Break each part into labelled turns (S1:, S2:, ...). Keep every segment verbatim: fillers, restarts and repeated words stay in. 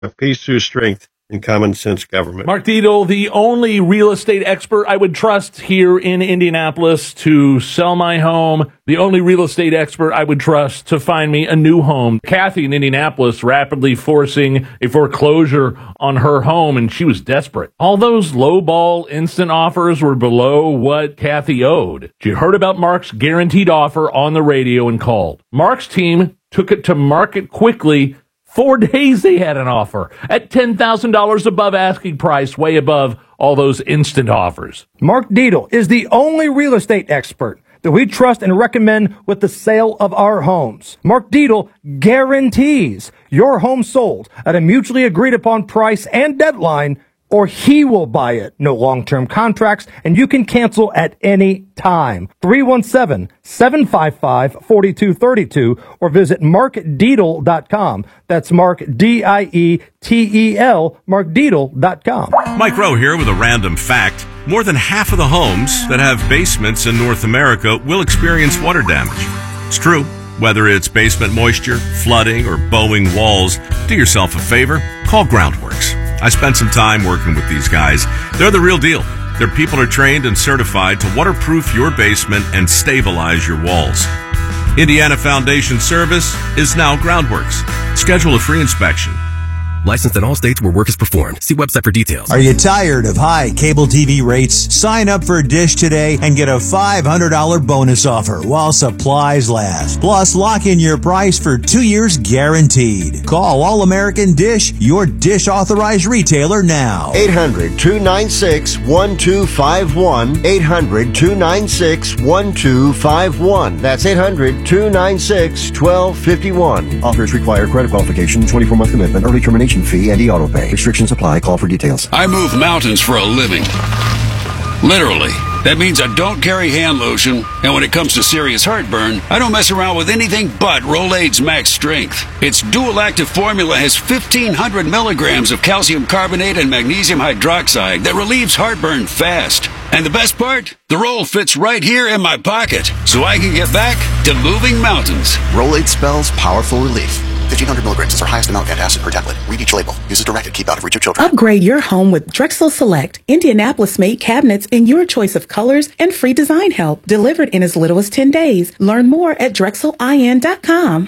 S1: of peace through strength and common sense government.
S2: Mark Dietel, the only real estate expert I would trust here in Indianapolis to sell my home, the only real estate expert I would trust to find me a new home. Kathy in Indianapolis rapidly forcing a foreclosure on her home, and she was desperate. All those lowball instant offers were below what Kathy owed. She heard about Mark's guaranteed offer on the radio and called. Mark's team took it to market quickly. Four days they had an offer at ten thousand dollars above asking price, way above all those instant offers.
S3: Mark Dietel is the only real estate expert that we trust and recommend with the sale of our homes. Mark Dietel guarantees your home sold at a mutually agreed upon price and deadline, or he will buy it. No long-term contracts, and you can cancel at any time. three one seven, seven five five, four two three two or visit mark dietel dot com. That's Mark, D I E T E L, mark dietel dot com.
S4: Mike Rowe here with a random fact. More than half of the homes that have basements in North America will experience water damage. It's true. Whether it's basement moisture, flooding, or bowing walls, do yourself a favor. Call Groundworks. I spent some time working with these guys. They're the real deal. Their people are trained and certified to waterproof your basement and stabilize your walls. Indiana Foundation Service is now Groundworks. Schedule a free inspection.
S5: Licensed in all states where work is performed. See website for details.
S6: Are you tired of high cable T V rates? Sign up for Dish today and get a five hundred dollars bonus offer while supplies last. Plus, lock in your price for two years guaranteed. Call All American Dish, your Dish authorized retailer now.
S7: eight hundred, two nine six, one two five one. eight hundred, two nine six, one two five one. That's eight hundred, two nine six, one two five one.
S8: Offers require credit qualification, twenty-four month commitment, early termination fee, and e-auto pay. Restrictions apply. Call for details.
S9: I move mountains for a living. Literally. That means I don't carry hand lotion, and when it comes to serious heartburn, I don't mess around with anything but Rolaids Max Strength. Its dual-active formula has fifteen hundred milligrams of calcium carbonate and magnesium hydroxide that relieves heartburn fast. And the best part? The roll fits right here in my pocket, so I can get back to moving mountains.
S8: Rolaids spells powerful relief. fifteen hundred milligrams is our highest amount of antacid per tablet. Read each label. Use as directed. Keep out of reach of children.
S10: Upgrade your home with Drexel Select, Indianapolis-made cabinets in your choice of colors and free design help, delivered in as little as ten days. Learn more at drexel I N dot com.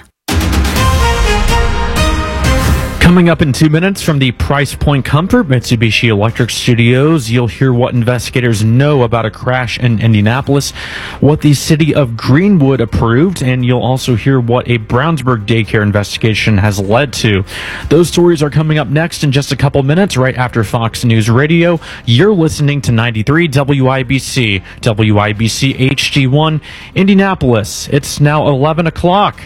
S11: Coming up in two minutes from the Price Point Comfort Mitsubishi Electric Studios, you'll hear what investigators know about a crash in Indianapolis, what the city of Greenwood approved, and you'll also hear what a Brownsburg daycare investigation has led to. Those stories are coming up next in just a couple minutes, right after Fox News Radio. You're listening to ninety-three W I B C, W I B C H D one, Indianapolis. It's now eleven o'clock.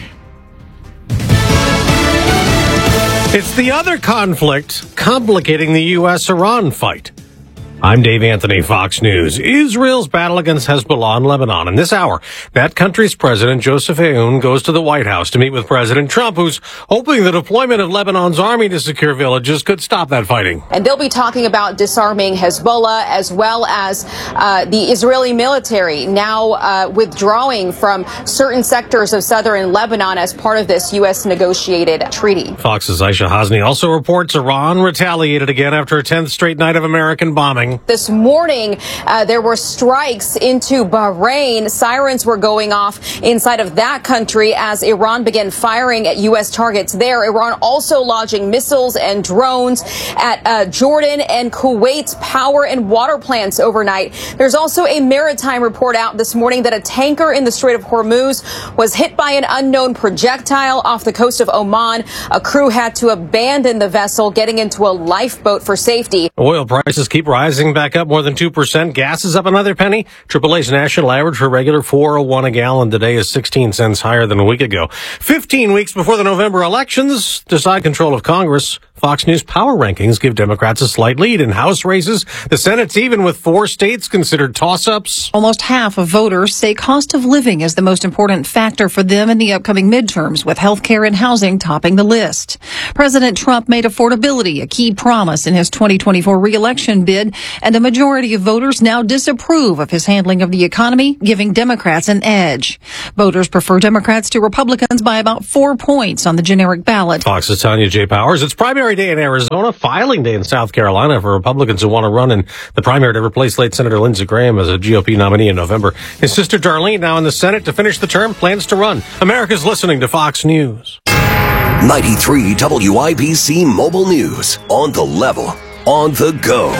S12: It's the other conflict complicating the U S Iran fight. I'm Dave Anthony, Fox News. Israel's battle against Hezbollah in Lebanon. In this hour, that country's president, Joseph Aoun, goes to the White House to meet with President Trump, who's hoping the deployment of Lebanon's army to secure villages could stop that fighting.
S13: And they'll be talking about disarming Hezbollah, as well as uh, the Israeli military now uh, withdrawing from certain sectors of southern Lebanon as part of this U S negotiated treaty.
S12: Fox's Aisha Hasni also reports Iran retaliated again after a tenth straight night of American bombing.
S13: This morning, uh, there were strikes into Bahrain. Sirens were going off inside of that country as Iran began firing at U S targets there. Iran also launching missiles and drones at uh, Jordan and Kuwait's power and water plants overnight. There's also a maritime report out this morning that a tanker in the Strait of Hormuz was hit by an unknown projectile off the coast of Oman. A crew had to abandon the vessel, getting into a lifeboat for safety.
S12: Oil prices keep rising. Back up more than two percent. Gas is up another penny. Triple A's national average for regular four oh one a gallon today is sixteen cents higher than a week ago. fifteen weeks before the November elections decide control of Congress. Fox News power rankings give Democrats a slight lead in House races. The Senate's even with four states considered toss-ups.
S14: Almost half of voters say cost of living is the most important factor for them in the upcoming midterms, with health care and housing topping the list. President Trump made affordability a key promise in his twenty twenty-four re-election bid, and a majority of voters now disapprove of his handling of the economy, giving Democrats an edge. Voters prefer Democrats to Republicans by about four points on the generic ballot.
S12: Fox's Tanya J. Powers. It's primary primary day in Arizona, filing day in South Carolina for Republicans who want to run in the primary to replace late Senator Lindsey Graham as a G O P nominee in November. His sister Darlene, now in the Senate to finish the term, plans to run. America's listening to Fox News.
S15: ninety-three W I B C Mobile News. On the level. On the go.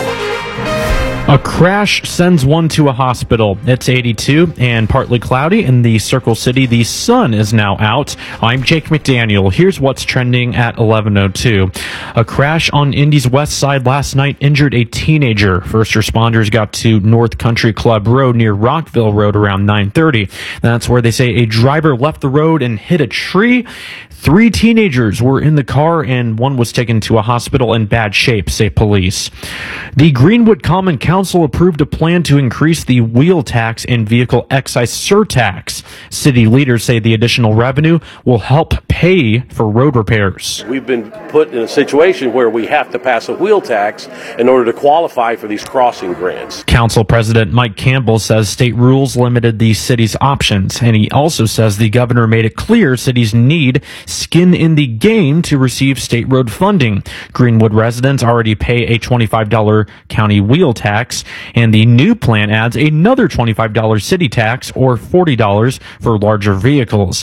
S11: A crash sends one to a hospital. It's eighty-two and partly cloudy in the Circle City. The sun is now out. I'm Jake McDaniel. Here's what's trending at eleven oh two. A crash on Indy's west side last night injured a teenager. First responders got to North Country Club Road near Rockville Road around nine thirty. That's where they say a driver left the road and hit a tree. Three teenagers were in the car and one was taken to a hospital in bad shape, say police. The Greenwood Common Council approved a plan to increase the wheel tax and vehicle excise surtax. City leaders say the additional revenue will help pay for road repairs.
S16: We've been put in a situation where we have to pass a wheel tax in order to qualify for these crossing grants.
S11: Council President Mike Campbell says state rules limited the city's options, and he also says the governor made it clear cities need skin in the game to receive state road funding. Greenwood residents already pay a twenty-five dollars county wheel tax, and the new plan adds another twenty-five dollars city tax or forty dollars for larger vehicles.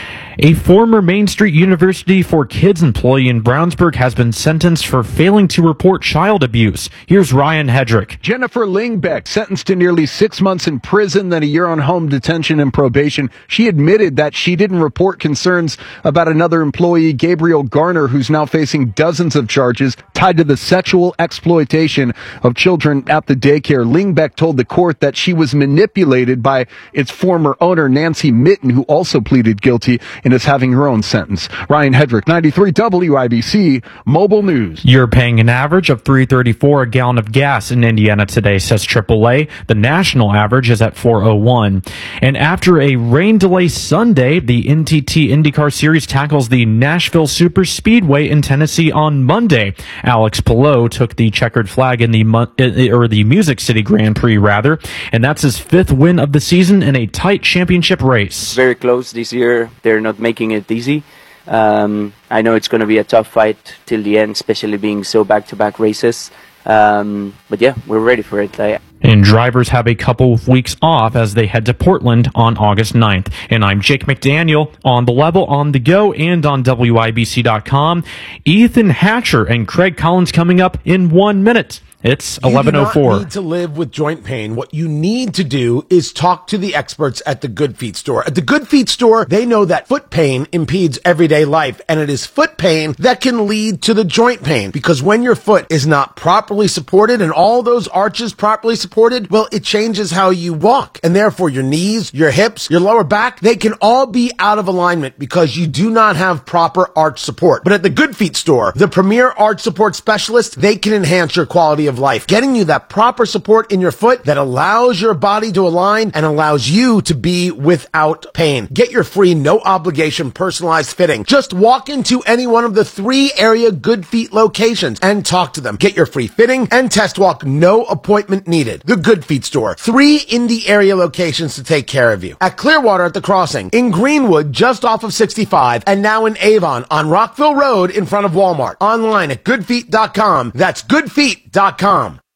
S11: A former Main Street University for Kids employee in Brownsburg has been sentenced for failing to report child abuse. Here's Ryan Hedrick.
S17: Jennifer Lingbeck, sentenced to nearly six months in prison, then a year on home detention and probation. She admitted that she didn't report concerns about another employee, Gabriel Garner, who's now facing dozens of charges tied to the sexual exploitation of children at the daycare. Lingbeck told the court that she was manipulated by its former owner, Nancy Mitten, who also pleaded guilty and is having her own sentence. Ryan Hedrick, ninety-three W I B C Mobile News.
S11: You're paying an average of three thirty-four a gallon of gas in Indiana today, says triple A. The national average is at four oh one. And after a rain delay Sunday, the N T T IndyCar Series tackles the Nashville Super Speedway in Tennessee on Monday. Alex Palou took the checkered flag in the or the Music City Grand Prix, rather, and that's his fifth win of the season in a tight championship race.
S18: Very close this year. They're not making it easy. Um, I know it's going to be a tough fight till the end, especially being so back-to-back races. Um, but yeah, we're ready for it. I-
S11: And drivers have a couple of weeks off as they head to Portland on August ninth. And I'm Jake McDaniel, on the level, on the go, and on W I B C dot com. Ethan Hatcher and Craig Collins coming up in one minute. It's eleven oh four.
S19: You do not need to live with joint pain. What you need to do is talk to the experts at the Good Feet store. At the Good Feet store, they know that foot pain impedes everyday life, and it is foot pain that can lead to the joint pain. Because when your foot is not properly supported and all those arches properly supported, well, it changes how you walk. And therefore, your knees, your hips, your lower back, they can all be out of alignment because you do not have proper arch support. But at the Good Feet store, the premier arch support specialists, they can enhance your quality of life, getting you that proper support in your foot that allows your body to align and allows you to be without pain. Get your free, no obligation, personalized fitting. Just walk into any one of the three area Good Feet locations and talk to them. Get your free fitting and test walk, no appointment needed. The Good Feet store. Three Indy area locations to take care of you. At Clearwater at the Crossing, in Greenwood just off of sixty-five, and now in Avon on Rockville Road in front of Walmart. Online at good feet dot com. That's good feet dot com.